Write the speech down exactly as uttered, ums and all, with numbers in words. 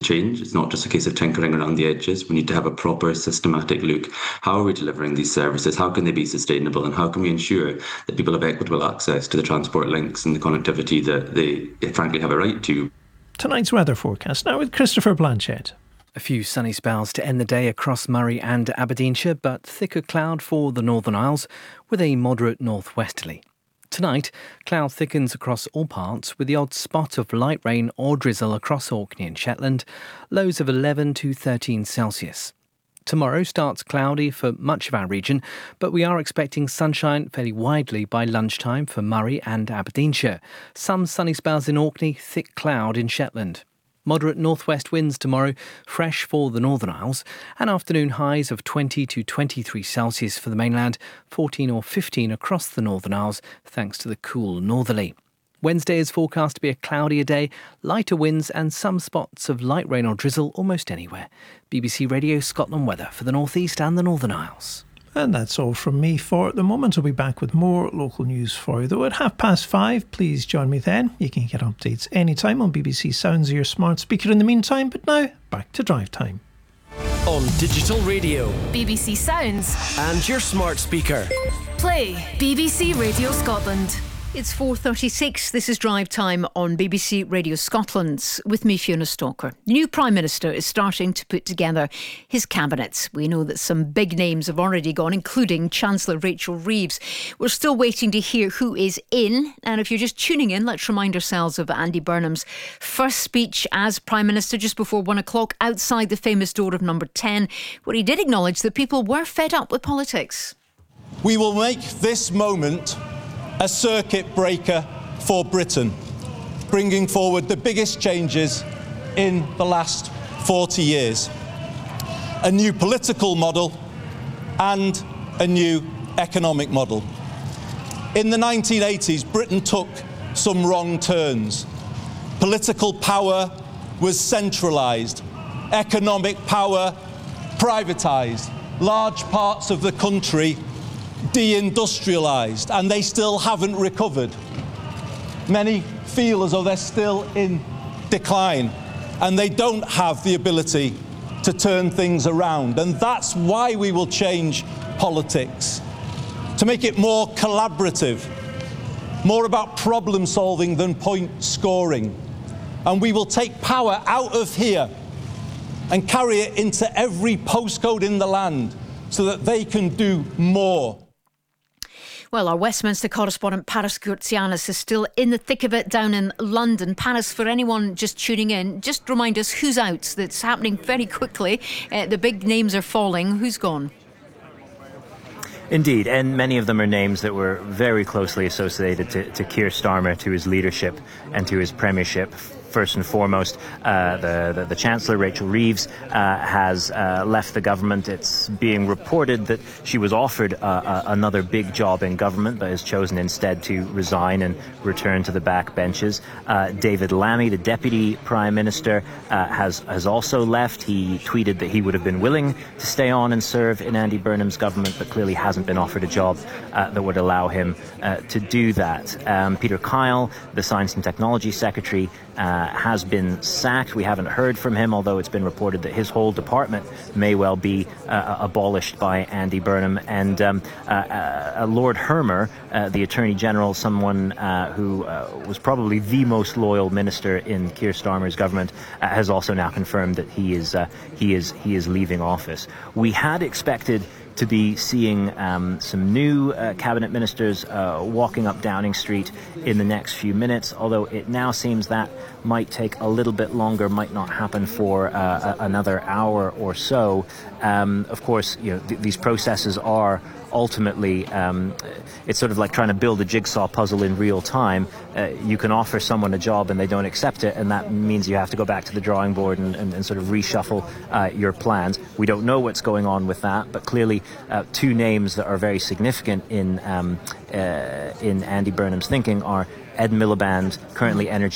change. It's not just a case of tinkering around the edges. We need to have a proper, systematic look. How are we delivering these services? How can they be sustainable? And how can we ensure that people have equitable access to the transport links and the connectivity that they, frankly, have a right to? Tonight's weather forecast now with Christopher Blanchett. A few sunny spells to end the day across Murray and Aberdeenshire, but thicker cloud for the Northern Isles with a moderate northwesterly. Tonight, cloud thickens across all parts with the odd spot of light rain or drizzle across Orkney and Shetland, lows of eleven to thirteen Celsius. Tomorrow starts cloudy for much of our region, but we are expecting sunshine fairly widely by lunchtime for Murray and Aberdeenshire. Some sunny spells in Orkney, thick cloud in Shetland. Moderate northwest winds tomorrow, fresh for the Northern Isles, and afternoon highs of twenty to twenty-three Celsius for the mainland, fourteen or fifteen across the Northern Isles, thanks to the cool northerly. Wednesday is forecast to be a cloudier day, lighter winds and some spots of light rain or drizzle almost anywhere. B B C Radio Scotland weather for the North East and the Northern Isles. And that's all from me for the moment. I'll be back with more local news for you, though, at half past five. Please join me then. You can get updates anytime on B B C Sounds or your smart speaker in the meantime. But now, back to drive time. On digital radio, B B C Sounds, and your smart speaker. Play B B C Radio Scotland. It's four thirty-six. This is Drive Time on B B C Radio Scotland with me, Fiona Stalker. The new Prime Minister is starting to put together his cabinet. We know that some big names have already gone, including Chancellor Rachel Reeves. We're still waiting to hear who is in. And if you're just tuning in, let's remind ourselves of Andy Burnham's first speech as Prime Minister just before one o'clock outside the famous door of number ten, where he did acknowledge that people were fed up with politics. We will make this moment a circuit breaker for Britain, bringing forward the biggest changes in the last forty years. A new political model and a new economic model. In the nineteen eighties, Britain took some wrong turns. Political power was centralised, economic power privatised, large parts of the country deindustrialised, and they still haven't recovered. Many feel as though they're still in decline, and they don't have the ability to turn things around. And that's why we will change politics, to make it more collaborative, more about problem solving than point scoring. And we will take power out of here and carry it into every postcode in the land so that they can do more. Well, our Westminster correspondent Paris Gourtsianis is still in the thick of it down in London. Paris, for anyone just tuning in, just remind us who's out. That's happening very quickly. Uh, the big names are falling. Who's gone? Indeed, and many of them are names that were very closely associated to, to Keir Starmer, to his leadership and to his premiership. First and foremost, uh, the, the the Chancellor, Rachel Reeves, uh, has uh, left the government. It's being reported that she was offered uh, uh, another big job in government, but has chosen instead to resign and return to the back benches. Uh, David Lammy, the Deputy Prime Minister, uh, has has also left. He tweeted that he would have been willing to stay on and serve in Andy Burnham's government, but clearly hasn't been offered a job uh, that would allow him uh, to do that. Um, Peter Kyle, the Science and Technology Secretary, Uh, has been sacked. We haven't heard from him, although it's been reported that his whole department may well be uh, abolished by Andy Burnham. And um, uh, uh, Lord Hermer, uh, the Attorney General, someone uh, who uh, was probably the most loyal minister in Keir Starmer's government, uh, has also now confirmed that he is uh, he is he is leaving office. We had expected to be seeing um, some new uh, cabinet ministers uh, walking up Downing Street in the next few minutes, although it now seems that might take a little bit longer, might not happen for uh, a- another hour or so. Um, of course, you know, th- these processes are ultimately, um, it's sort of like trying to build a jigsaw puzzle in real time. Uh, you can offer someone a job and they don't accept it, and that means you have to go back to the drawing board and, and, and sort of reshuffle uh, your plans. We don't know what's going on with that, but clearly uh, two names that are very significant in um, uh, in Andy Burnham's thinking are Ed Miliband, currently Energy